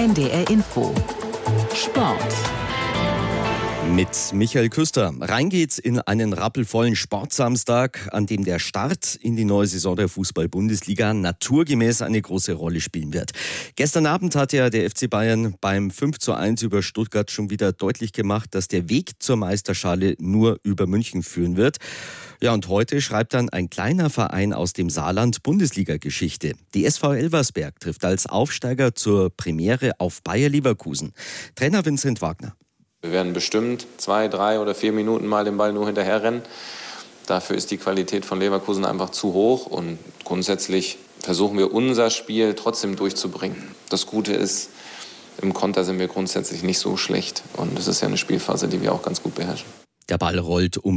NDR Info. Sport. Mit Michael Küster. Rein geht's in einen rappelvollen Sportsamstag, an dem der Start in die neue Saison der Fußball-Bundesliga naturgemäß eine große Rolle spielen wird. Gestern Abend hat ja der FC Bayern beim 5:1 über Stuttgart schon wieder deutlich gemacht, dass der Weg zur Meisterschale nur über München führen wird. Ja, und heute schreibt dann ein kleiner Verein aus dem Saarland Bundesliga-Geschichte. Die SV Elversberg trifft als Aufsteiger zur Premiere auf Bayer Leverkusen. Trainer Vincent Wagner. Wir werden bestimmt 2, 3 oder 4 Minuten mal den Ball nur hinterherrennen. Dafür ist die Qualität von Leverkusen einfach zu hoch. Und grundsätzlich versuchen wir unser Spiel trotzdem durchzubringen. Das Gute ist, im Konter sind wir grundsätzlich nicht so schlecht. Und es ist ja eine Spielphase, die wir auch ganz gut beherrschen. Der Ball rollt um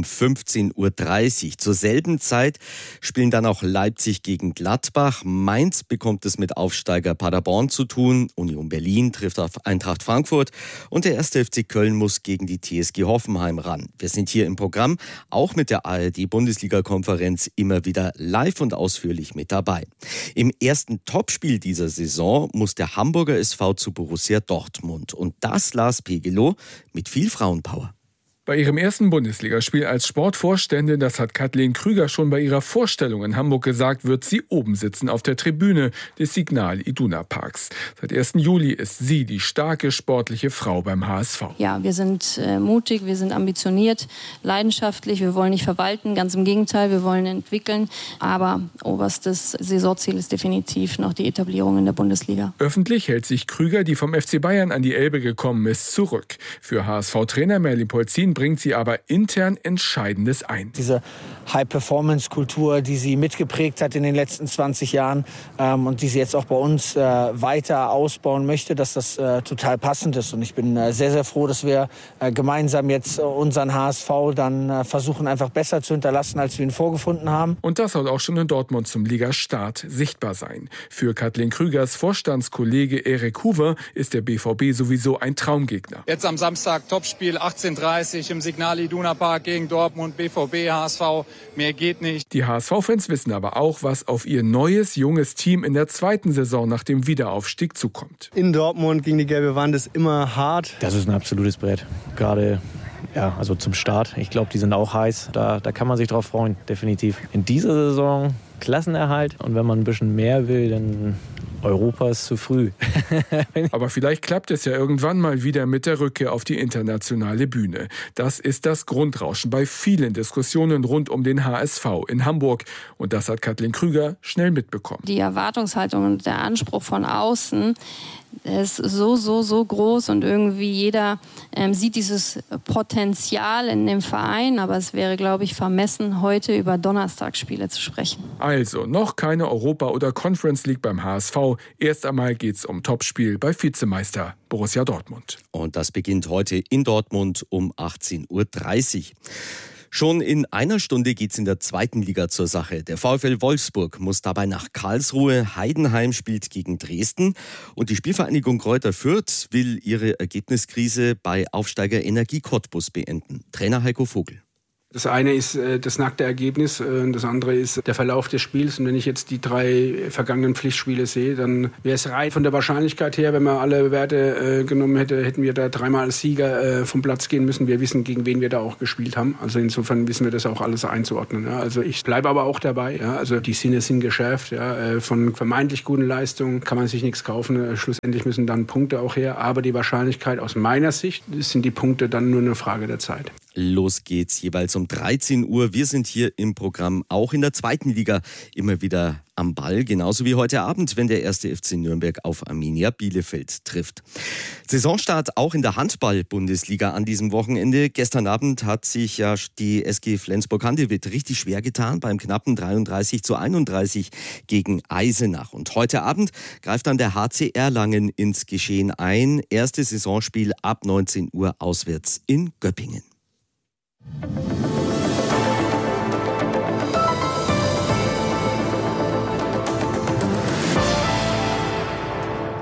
15:30 Uhr. Zur selben Zeit spielen dann auch Leipzig gegen Gladbach. Mainz bekommt es mit Aufsteiger Paderborn zu tun. Union Berlin trifft auf Eintracht Frankfurt. Und der 1. FC Köln muss gegen die TSG Hoffenheim ran. Wir sind hier im Programm, auch mit der ARD-Bundesliga-Konferenz, immer wieder live und ausführlich mit dabei. Im ersten Topspiel dieser Saison muss der Hamburger SV zu Borussia Dortmund. Und das Lars Pegelow mit viel Frauenpower. Bei ihrem ersten Bundesligaspiel als Sportvorständin, das hat Kathleen Krüger schon bei ihrer Vorstellung in Hamburg gesagt, wird sie oben sitzen auf der Tribüne des Signal Iduna Parks. Seit 1. Juli ist sie die starke sportliche Frau beim HSV. Ja, wir sind mutig, wir sind ambitioniert, leidenschaftlich, wir wollen nicht verwalten, ganz im Gegenteil, wir wollen entwickeln. Aber oberstes Saisonziel ist definitiv noch die Etablierung in der Bundesliga. Öffentlich hält sich Krüger, die vom FC Bayern an die Elbe gekommen ist, zurück. Für HSV-Trainer Merlin Polzin bringt sie aber intern Entscheidendes ein. Diese High-Performance-Kultur, die sie mitgeprägt hat in den letzten 20 Jahren und die sie jetzt auch bei uns weiter ausbauen möchte, dass das total passend ist. Und ich bin sehr, sehr froh, dass wir gemeinsam jetzt unseren HSV dann versuchen, einfach besser zu hinterlassen, als wir ihn vorgefunden haben. Und das soll auch schon in Dortmund zum Ligastart sichtbar sein. Für Kathleen Krügers Vorstandskollege Erik Huber ist der BVB sowieso ein Traumgegner. Jetzt am Samstag Topspiel 18:30 im Signal Iduna Park gegen Dortmund, BVB, HSV. Mehr geht nicht. Die HSV-Fans wissen aber auch, was auf ihr neues, junges Team in der zweiten Saison nach dem Wiederaufstieg zukommt. In Dortmund gegen die gelbe Wand ist immer hart. Das ist ein absolutes Brett. Gerade also zum Start. Ich glaube, die sind auch heiß. Da kann man sich drauf freuen, definitiv. In dieser Saison Klassenerhalt. Und wenn man ein bisschen mehr will, dann Europa ist zu früh. Aber vielleicht klappt es ja irgendwann mal wieder mit der Rückkehr auf die internationale Bühne. Das ist das Grundrauschen bei vielen Diskussionen rund um den HSV in Hamburg. Und das hat Kathleen Krüger schnell mitbekommen. Die Erwartungshaltung und der Anspruch von außen ist so groß und irgendwie jeder sieht dieses Potenzial in dem Verein. Aber es wäre, glaube ich, vermessen, heute über Donnerstagsspiele zu sprechen. Also noch keine Europa- oder Conference League beim HSV. Erst einmal geht's um Topspiel bei Vizemeister Borussia Dortmund. Und das beginnt heute in Dortmund um 18:30 Uhr. Schon in einer Stunde geht's in der zweiten Liga zur Sache. Der VfL Wolfsburg muss dabei nach Karlsruhe. Heidenheim spielt gegen Dresden. Und die Spielvereinigung Greuther Fürth will ihre Ergebniskrise bei Aufsteiger Energie Cottbus beenden. Trainer Heiko Vogel. Das eine ist das nackte Ergebnis, das andere ist der Verlauf des Spiels. Und wenn ich jetzt die 3 vergangenen Pflichtspiele sehe, dann wäre es rein von der Wahrscheinlichkeit her, wenn man alle Werte genommen hätte, hätten wir da 3-mal als Sieger vom Platz gehen müssen. Wir wissen, gegen wen wir da auch gespielt haben. Also insofern wissen wir das auch alles einzuordnen. Ja. Also ich bleibe aber auch dabei. Ja. Also die Sinne sind geschärft. Ja. Von vermeintlich guten Leistungen kann man sich nichts kaufen. Schlussendlich müssen dann Punkte auch her. Aber die Wahrscheinlichkeit aus meiner Sicht sind die Punkte dann nur eine Frage der Zeit. Los geht's jeweils um 13 Uhr. Wir sind hier im Programm auch in der zweiten Liga immer wieder am Ball. Genauso wie heute Abend, wenn der 1. FC Nürnberg auf Arminia Bielefeld trifft. Saisonstart auch in der Handball-Bundesliga an diesem Wochenende. Gestern Abend hat sich ja die SG Flensburg-Handewitt richtig schwer getan beim knappen 33:31 gegen Eisenach. Und heute Abend greift dann der HC Erlangen ins Geschehen ein. Erstes Saisonspiel ab 19 Uhr auswärts in Göppingen.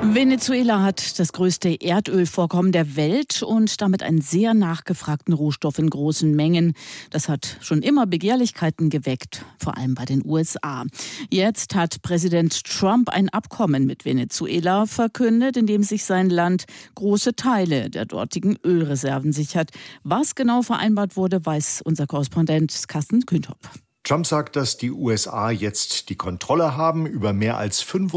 Venezuela hat das größte Erdölvorkommen der Welt und damit einen sehr nachgefragten Rohstoff in großen Mengen. Das hat schon immer Begehrlichkeiten geweckt, vor allem bei den USA. Jetzt hat Präsident Trump ein Abkommen mit Venezuela verkündet, in dem sich sein Land große Teile der dortigen Ölreserven sichert. Was genau vereinbart wurde, weiß unser Korrespondent Carsten Küntop. Trump sagt, dass die USA jetzt die Kontrolle haben über mehr als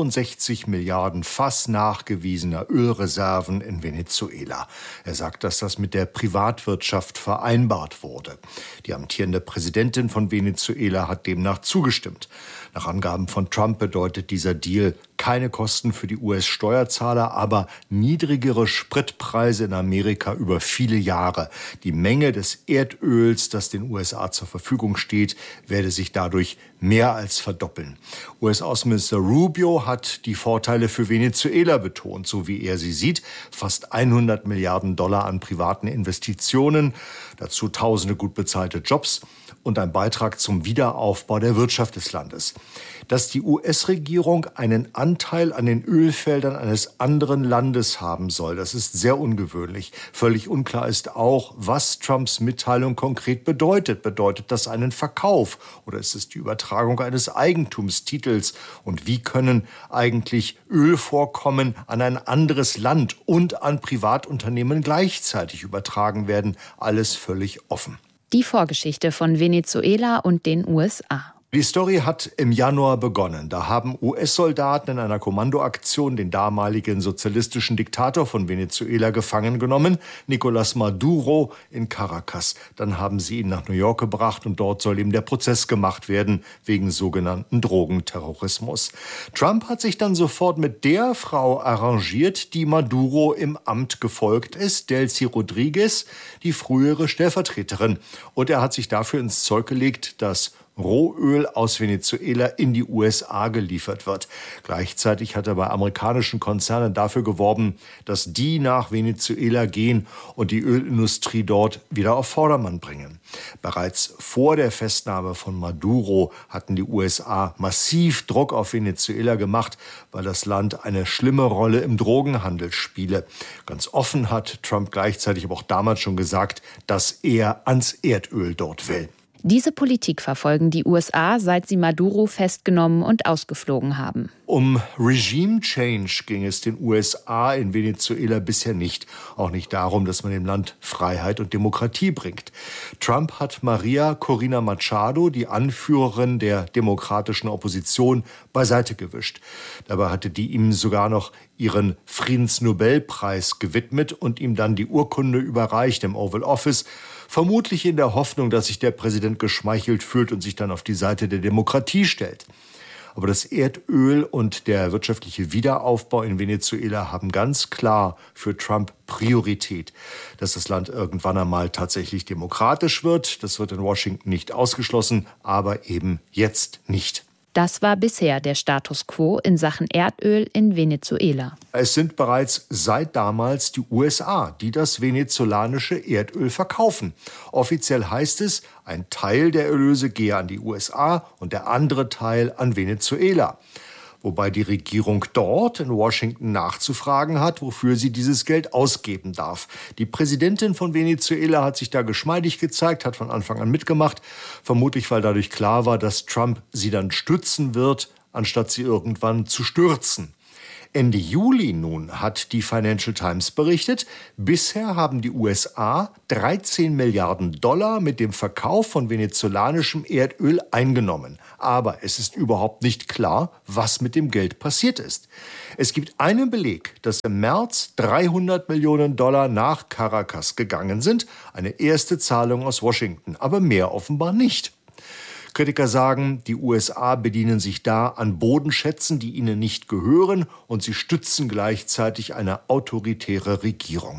65 Milliarden Fass nachgewiesener Ölreserven in Venezuela. Er sagt, dass das mit der Privatwirtschaft vereinbart wurde. Die amtierende Präsidentin von Venezuela hat demnach zugestimmt. Nach Angaben von Trump bedeutet dieser Deal keine Kosten für die US-Steuerzahler, aber niedrigere Spritpreise in Amerika über viele Jahre. Die Menge des Erdöls, das den USA zur Verfügung steht, werde sich dadurch mehr als verdoppeln. US-Außenminister Rubio hat die Vorteile für Venezuela betont, so wie er sie sieht. Fast 100 Milliarden Dollar an privaten Investitionen, dazu tausende gut bezahlte Jobs und ein Beitrag zum Wiederaufbau der Wirtschaft des Landes. Dass die US-Regierung einen Anteil an den Ölfeldern eines anderen Landes haben soll, das ist sehr ungewöhnlich. Völlig unklar ist auch, was Trumps Mitteilung konkret bedeutet. Bedeutet das einen Verkauf oder ist es die Übertragung eines Eigentumstitels? Und wie können eigentlich Ölvorkommen an ein anderes Land und an Privatunternehmen gleichzeitig übertragen werden? Alles völlig offen. Die Vorgeschichte von Venezuela und den USA. Die Story hat im Januar begonnen. Da haben US-Soldaten in einer Kommandoaktion den damaligen sozialistischen Diktator von Venezuela gefangen genommen, Nicolás Maduro in Caracas. Dann haben sie ihn nach New York gebracht und dort soll ihm der Prozess gemacht werden wegen sogenannten Drogenterrorismus. Trump hat sich dann sofort mit der Frau arrangiert, die Maduro im Amt gefolgt ist, Delcy Rodriguez, die frühere Stellvertreterin. Und er hat sich dafür ins Zeug gelegt, dass Rohöl aus Venezuela in die USA geliefert wird. Gleichzeitig hat er bei amerikanischen Konzernen dafür geworben, dass die nach Venezuela gehen und die Ölindustrie dort wieder auf Vordermann bringen. Bereits vor der Festnahme von Maduro hatten die USA massiv Druck auf Venezuela gemacht, weil das Land eine schlimme Rolle im Drogenhandel spiele. Ganz offen hat Trump gleichzeitig aber auch damals schon gesagt, dass er ans Erdöl dort will. Diese Politik verfolgen die USA, seit sie Maduro festgenommen und ausgeflogen haben. Um Regime Change ging es den USA in Venezuela bisher nicht. Auch nicht darum, dass man dem Land Freiheit und Demokratie bringt. Trump hat Maria Corina Machado, die Anführerin der demokratischen Opposition, beiseite gewischt. Dabei hatte die ihm sogar noch ihren Friedensnobelpreis gewidmet und ihm dann die Urkunde überreicht im Oval Office, vermutlich in der Hoffnung, dass sich der Präsident geschmeichelt fühlt und sich dann auf die Seite der Demokratie stellt. Aber das Erdöl und der wirtschaftliche Wiederaufbau in Venezuela haben ganz klar für Trump Priorität. Dass das Land irgendwann einmal tatsächlich demokratisch wird, das wird in Washington nicht ausgeschlossen, aber eben jetzt nicht. Das war bisher der Status quo in Sachen Erdöl in Venezuela. Es sind bereits seit damals die USA, die das venezolanische Erdöl verkaufen. Offiziell heißt es, ein Teil der Erlöse gehe an die USA und der andere Teil an Venezuela. Wobei die Regierung dort in Washington nachzufragen hat, wofür sie dieses Geld ausgeben darf. Die Präsidentin von Venezuela hat sich da geschmeidig gezeigt, hat von Anfang an mitgemacht, vermutlich weil dadurch klar war, dass Trump sie dann stützen wird, anstatt sie irgendwann zu stürzen. Ende Juli nun hat die Financial Times berichtet, bisher haben die USA 13 Milliarden Dollar mit dem Verkauf von venezolanischem Erdöl eingenommen. Aber es ist überhaupt nicht klar, was mit dem Geld passiert ist. Es gibt einen Beleg, dass im März 300 Millionen Dollar nach Caracas gegangen sind. Eine erste Zahlung aus Washington, aber mehr offenbar nicht. Kritiker sagen, die USA bedienen sich da an Bodenschätzen, die ihnen nicht gehören, und sie stützen gleichzeitig eine autoritäre Regierung.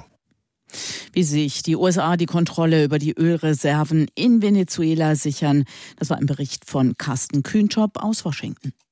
Wie sich die USA die Kontrolle über die Ölreserven in Venezuela sichern, das war ein Bericht von Carsten Küntop aus Washington.